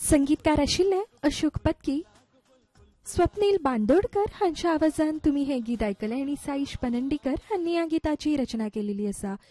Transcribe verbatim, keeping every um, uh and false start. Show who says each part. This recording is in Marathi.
Speaker 1: संगीतकार आशिल्ले अशोक पत्की, स्वप्नील बांदोडकर हांच्या आवाजान तुम्ही हे गीत आयकले आणि साईश पनंडीकर हांनी ह्या गिताची रचना केलेली आसा.